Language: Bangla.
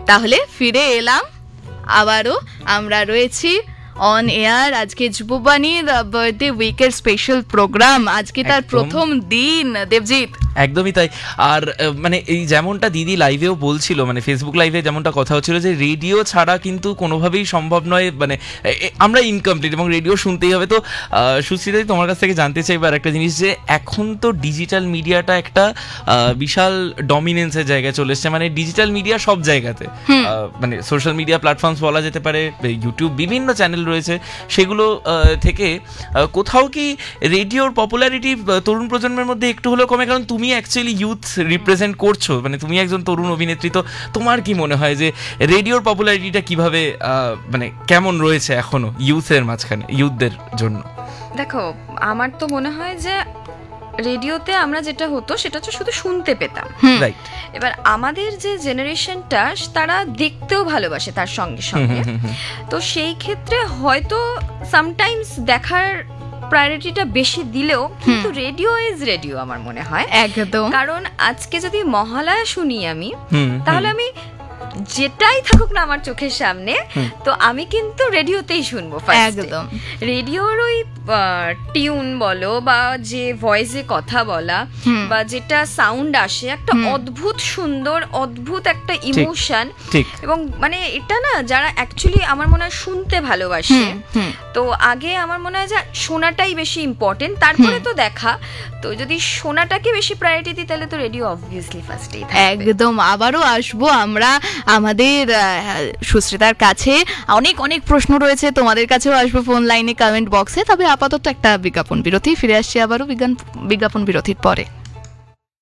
তাহলে ফিরে এলাম আবারও, আমরা রয়েছি অন এয়ার। আজকে যুববাণীর বার্থডে উইকের স্পেশাল প্রোগ্রাম, আজকে তার প্রথম দিন। দেবজিৎ, একদমই তাই। আর মানে এই যেমনটা দিদি লাইভেও বলছিল, মানে ফেসবুক লাইভে যেমনটা কথা হচ্ছিল যে রেডিও ছাড়া কিন্তু কোনোভাবেই সম্ভব নয়, মানে আমরা ইনকমপ্লিট এবং রেডিও শুনতেই হবে। তো সুশ্রীদাদি, তোমার কাছ থেকে জানতে চাইবার একটা জিনিস, যে এখন তো ডিজিটাল মিডিয়াটা একটা বিশাল ডমিনেন্সের জায়গায় চলে এসছে, মানে ডিজিটাল মিডিয়া সব জায়গাতে, মানে সোশ্যাল মিডিয়া প্ল্যাটফর্মস বলা যেতে পারে, ইউটিউব, বিভিন্ন চ্যানেল রয়েছে, সেগুলো থেকে কোথাও কি রেডিওর পপুলারিটি তরুণ প্রজন্মের মধ্যে একটু হলেও কমে? কারণ তুমি অ্যাকচুয়ালি ইউথ রিপ্রেজেন্ট করছো, মানে তুমি একজন তরুণ অভিনেত্রী, তো তোমার কি মনে হয় যে রেডিওর পপুলারিটিটা কিভাবে, মানে কেমন রয়েছে এখনো ইউথের মাঝখানে, ইউথদের জন্য? দেখো, আমার তো মনে হয় যে রেডিওতে আমরা যেটা হতো সেটা হচ্ছে শুধু শুনতে পেতাম, রাইট। এবার আমাদের যে জেনারেশনটা তারা দেখতেও ভালোবাসে তার সঙ্গে সঙ্গে, তো সেই ক্ষেত্রে হয়তো সামটাইমস দেখার প্রায়োরিটিটা বেশি দিলেও কিন্তু রেডিও ইজ রেডিও আমার মনে হয়। একদম। কারণ আজকে যদি মহালয়া শুনি আমি, তাহলে আমি যেটাই থাকুক না আমার চোখের সামনে, তো আমি কিন্তু রেডিওতেই শুনবো। একদম। রেডিওর ওই টিউন বলো বা যে ভয়েসে কথা বলা বা যেটা সাউন্ড আসে, একটা অদ্ভুত সুন্দর, অদ্ভুত একটা ইমোশন, এবং মানে এটা না যারা অ্যাকচুয়ালি আমার মনে হয় শুনতে ভালোবাসে, তো আগে আমার মনে হয় যে শোনাটাই বেশি ইম্পর্টেন্ট, তারপরে তো দেখা। তো যদি শোনাটাকে বেশি প্রায়োরিটি দিই তাহলে তো রেডিও অবভিয়াসলি ফার্স্টেই থাকবে। একদম। আবারও আসবো আমরা আমাদের সুশ্রিতার কাছে, অনেক অনেক প্রশ্ন রয়েছে, তোমাদের কাছেও আসবো ফোন লাইনে, কমেন্ট বক্সে। তবে আপাতত একটা বিজ্ঞাপন বিরতি, ফিরে আসছি আবারও বিজ্ঞাপন বিরতির পরে।